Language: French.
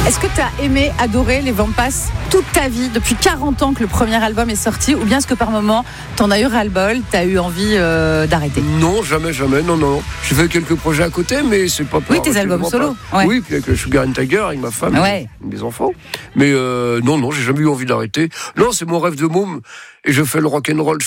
Est-ce que tu as aimé, adoré les Vampas toute ta vie, depuis 40 ans que le premier album est sorti, ou bien est-ce que par moment t'en as eu ras-le-bol, t'as eu envie d'arrêter? Non, jamais, non. J'ai fait quelques projets à côté, mais c'est pas Oui, tes albums solo. Ouais. Oui, puis avec le Sugar and Tiger, avec ma femme, ouais. Mes enfants. Mais non, j'ai jamais eu envie d'arrêter. Non, c'est mon rêve de môme, et je fais le rock'n'roll.